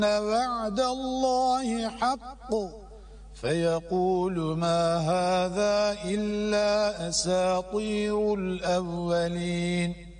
وعد الله حق فيقول ما هذا إلا أساطير الأولين.